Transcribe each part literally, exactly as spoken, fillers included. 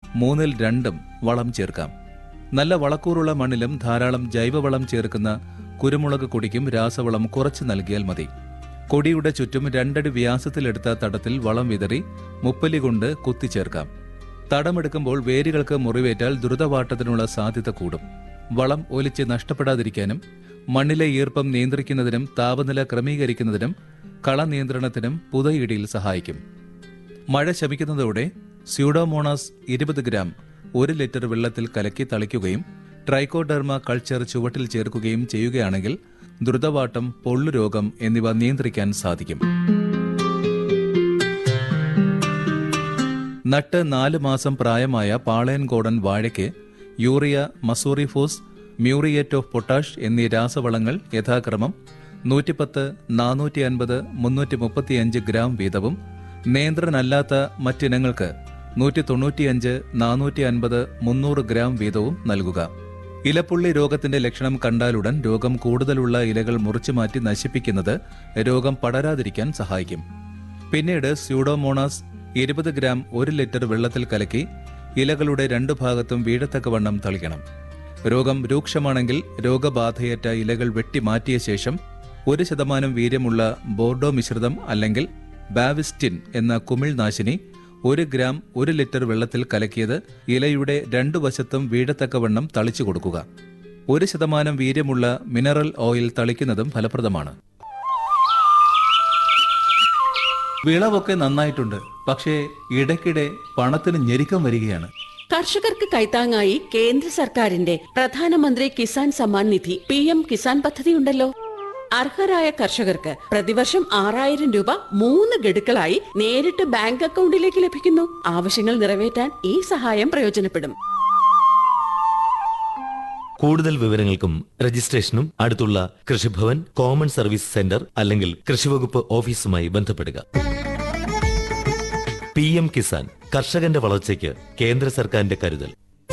മൂന്നിൽ രണ്ടും വളം ചേർക്കാം. നല്ല വളക്കൂറുള്ള മണ്ണിലും ധാരാളം ജൈവവളം ചേർക്കുന്ന കുരുമുളക് കൊടിക്കും രാസവളം കുറച്ച് നൽകിയാൽ മതി. കൊടിയുടെ ചുറ്റും രണ്ടടി വ്യാസത്തിലെടുത്ത തടത്തിൽ വളം വിതറി മുപ്പലി കൊണ്ട് കുത്തിച്ചേർക്കാം. തടമെടുക്കുമ്പോൾ വേരുകൾക്ക് മുറിവേറ്റാൽ ദ്രുതവാട്ടത്തിനുള്ള സാധ്യത കൂടും. വളം ഒലിച്ച് നഷ്ടപ്പെടാതിരിക്കാനും മണ്ണിലെ ഈർപ്പം നിയന്ത്രിക്കുന്നതിനും താപനില ക്രമീകരിക്കുന്നതിനും കള നിയന്ത്രണത്തിനും പുതയിടിയിൽ സഹായിക്കും. മഴ ശമിക്കുന്നതോടെ സ്യൂഡോമോണാസ് ഇരുപത് ഗ്രാം ഒരു ലിറ്റർ വെള്ളത്തിൽ കലക്കി തളിക്കുകയും ട്രൈക്കോഡെർമ കൾച്ചർ ചുവട്ടിൽ ചേർക്കുകയും ചെയ്യുകയാണെങ്കിൽ ദ്രുതവാട്ടം, പൊള്ളുരോഗം എന്നിവ നിയന്ത്രിക്കാൻ സാധിക്കും. നട്ട് നാല് മാസം പ്രായമായ പാളയൻകോടൻ വാഴയ്ക്ക് urea, Mussooriphos, muriate of potash എന്നീ രാസവളങ്ങൾ യഥാക്രമം നൂറ്റിപ്പത്ത്, നാനൂറ്റി അൻപത്, മുന്നൂറ്റി മുപ്പത്തിയഞ്ച് ഗ്രാം വീതവും നിയന്ത്രണമല്ലാത്ത മറ്റിനങ്ങൾക്ക് നൂറ്റി തൊണ്ണൂറ്റിയഞ്ച്, നാനൂറ്റി അൻപത്, മുന്നൂറ് ഗ്രാം വീതവും നൽകുക. ഇലപ്പുള്ളി രോഗത്തിന്റെ ലക്ഷണം കണ്ടാലുടൻ രോഗം കൂടുതലുള്ള ഇലകൾ മുറിച്ചുമാറ്റി നശിപ്പിക്കുന്നത് രോഗം പടരാതിരിക്കാൻ സഹായിക്കും. പിന്നീട് സ്യൂഡോമോണാസ് ഇരുപത് ഗ്രാം ഒരു ലിറ്റർ വെള്ളത്തിൽ കലക്കി ഇലകളുടെ രണ്ടു ഭാഗത്തും വീഴത്തക്കവണ്ണം തളിക്കണം. രോഗം രൂക്ഷമാണെങ്കിൽ രോഗബാധയേറ്റ ഇലകൾ വെട്ടിമാറ്റിയ ശേഷം ഒരു ശതമാനം വീര്യമുള്ള ബോർഡോ മിശ്രിതം അല്ലെങ്കിൽ ബാവിസ്റ്റിൻ എന്ന കുമിൾനാശിനി ഒരു ഗ്രാം ഒരു ലിറ്റർ വെള്ളത്തിൽ കലക്കിയത് ഇലയുടെ രണ്ടു വശത്തും വീഴത്തക്കവണ്ണം തളിച്ചു കൊടുക്കുക. ഒരു ശതമാനം വീര്യമുള്ള മിനറൽ ഓയിൽ തളിക്കുന്നതും ഫലപ്രദമാണ്. വിളവൊക്കെ നന്നായിട്ടുണ്ട്, പക്ഷേ ഇടയ്ക്കിടെ പണത്തിന് ഞെരുക്കം വരികയാണ്. കർഷകർക്ക് കൈത്താങ്ങായി കേന്ദ്ര സർക്കാരിന്റെ പ്രധാനമന്ത്രി കിസാൻ സമ്മാൻ നിധി പി എം കിസാൻ പദ്ധതിയുണ്ടല്ലോ. അർഹരായ കർഷകർക്ക് പ്രതിവർഷം ആറായിരം രൂപ മൂന്ന് ഗഡുക്കളായി നേരിട്ട് ബാങ്ക് അക്കൗണ്ടിലേക്ക് ലഭിക്കുന്നു. ആവശ്യങ്ങൾ നിറവേറ്റാൻ ഈ സഹായം പ്രയോജനപ്പെടും. കൂടുതൽ വിവരങ്ങൾക്കും രജിസ്ട്രേഷനും അടുത്തുള്ള കൃഷിഭവൻ, കോമൺ സർവീസ് സെന്റർ അല്ലെങ്കിൽ കൃഷിവകുപ്പ് ഓഫീസുമായി ബന്ധപ്പെടുക. പി എം കിസാൻ, കർഷകന്റെ വളർച്ചയ്ക്ക് കേന്ദ്ര സർക്കാരിന്റെ കരുതൽ.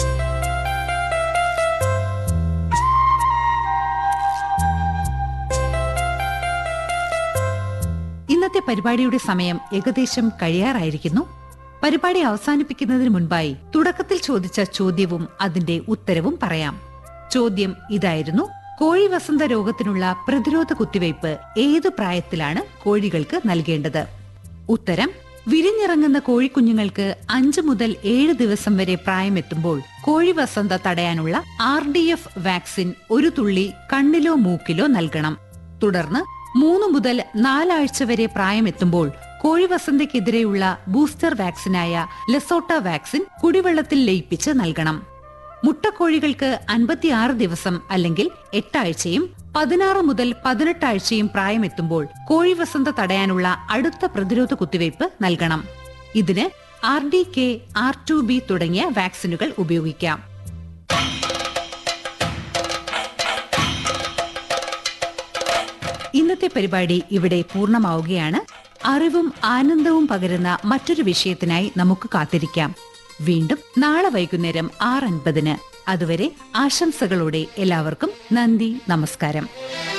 ഇന്നത്തെ പരിപാടിയുടെ സമയം ഏകദേശം കഴിയാറായിരിക്കുന്നു. പരിപാടി അവസാനിപ്പിക്കുന്നതിന് മുൻപായി തുടക്കത്തിൽ ചോദിച്ച ചോദ്യവും അതിന്റെ ഉത്തരവും പറയാം. ചോദ്യം ഇതായിരുന്നു: കോഴി വസന്ത രോഗത്തിനുള്ള പ്രതിരോധ കുത്തിവയ്പ് ഏതു പ്രായത്തിലാണ് കോഴികൾക്ക് നൽകേണ്ടത്? ഉത്തരം: വിരിഞ്ഞിറങ്ങുന്ന കോഴിക്കുഞ്ഞുങ്ങൾക്ക് അഞ്ചു മുതൽ ഏഴ് ദിവസം വരെ പ്രായമെത്തുമ്പോൾ കോഴി വസന്ത തടയാനുള്ള ആർ ഡി എഫ് വാക്സിൻ ഒരു തുള്ളി കണ്ണിലോ മൂക്കിലോ നൽകണം. തുടർന്ന് മൂന്ന് മുതൽ നാലാഴ്ച വരെ പ്രായമെത്തുമ്പോൾ കോഴിവസന്തയ്ക്കെതിരെയുള്ള ബൂസ്റ്റർ വാക്സിനായ ലെസോട്ട വാക്സിൻ കുടിവെള്ളത്തിൽ ലയിപ്പിച്ച് നൽകണം. മുട്ടക്കോഴികൾക്ക് അൻപത്തിയാറ് ദിവസം അല്ലെങ്കിൽ എട്ടാഴ്ചയും പതിനാറ് മുതൽ പതിനെട്ടാഴ്ചയും പ്രായമെത്തുമ്പോൾ കോഴിവസന്ത തടയാനുള്ള അടുത്ത പ്രതിരോധ കുത്തിവയ്പ് നൽകണം. ഇതിന് R D K, R to B തുടങ്ങിയ വാക്സിനുകൾ ഉപയോഗിക്കാം. ഇന്നത്തെ പരിപാടി ഇവിടെ പൂർണ്ണമാവുകയാണ്. അറിവും ആനന്ദവും പകരുന്ന മറ്റൊരു വിഷയത്തിനായി നമുക്ക് കാത്തിരിക്കാം. വീണ്ടും നാളെ വൈകുന്നേരം ആറ് അൻപതിന്. അതുവരെ ആശംസകളോടെ എല്ലാവർക്കും നന്ദി, നമസ്കാരം.